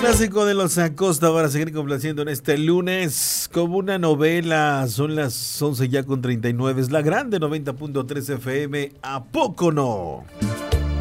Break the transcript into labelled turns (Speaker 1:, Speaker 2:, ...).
Speaker 1: Clásico de los Acosta para seguir complaciendo en este lunes como una novela. Son las 11 ya con 39. Es la grande 90.3 FM. ¿A poco no?